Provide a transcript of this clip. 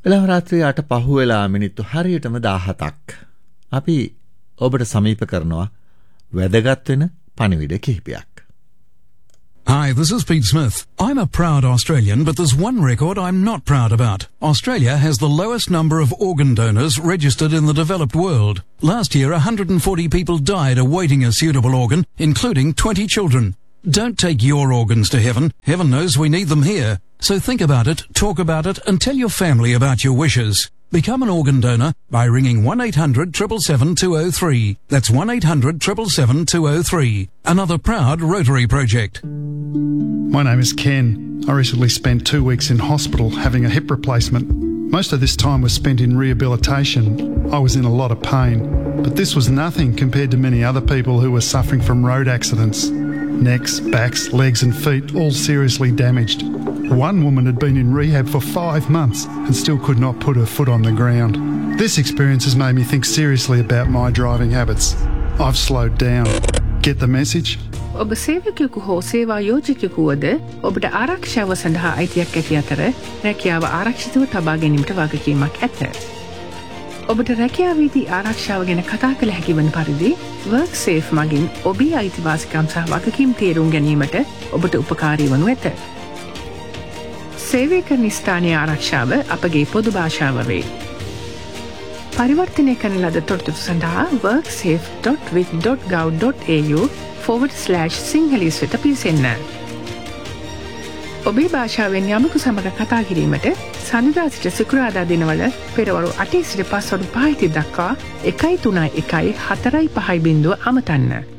වෙලාව රාත්‍රී 8 පහුවෙලා මිනිත්තු හරියටම 17ක්. අපි ඔබට සමීප කරනවා වැදගත් වෙන පණිවිඩ කිහිපයක්. Hi, this is Pete Smith. I'm a proud Australian, but there's one record I'm not proud about. Australia has the lowest number of organ donors registered in the developed world. Last year, 140 people died awaiting a suitable organ, including 20 children. Don't take your organs to heaven. Heaven knows we need them here. So think about it, talk about it, and tell your family about your wishes. Become an organ donor by ringing 1-800-777-203. That's 1-800-777-203. Another proud Rotary project. My name is Ken. I recently spent 2 weeks in hospital having a hip replacement. Most of this time was spent in rehabilitation. I was in a lot of pain, but this was nothing compared to many other people who were suffering from road accidents. Necks, backs, legs and feet all seriously damaged. One woman had been in rehab for 5 months and still could not put her foot on the ground. This experience has made me think seriously about my driving habits. I've slowed down. Get the message? ඔබ සේවකයෙකු හෝ සේවා යෝජකයෙකු වද ඔබට ආරක්ෂාව සඳහා අයිතියක් ඇති අතර රැකියාව ආරක්ෂිතව තබා ගැනීමට වගකීමක් ඇත. ඔබට රැකියාවේදී ආරක්ෂාව ගැන කතා කළ හැකි වන පරිදි WorkSafe මගින් ඔබේ අයිතිවාසිකම් සහ වගකීම් තේරුම් ගැනීමට ඔබට උපකාරී වනු ඇත. සේවය කරන ස්ථානයේ ආරක්ෂාව අපගේ පොදු භාෂාව වේ. පරිවර්තනය කරන ලද තොරතුරු සඳහා worksafe.vic.gov.au/Sinhalese වෙත පිවිසෙන්න. ඔබේ භාෂාවෙන් යමකු සමග කතා කිරීමට සඳුදා සිට සිකුරාදා දිනවල පෙරවරු 8 සිට පස්වරු 5 දක්වා 131 450 අමතන්න.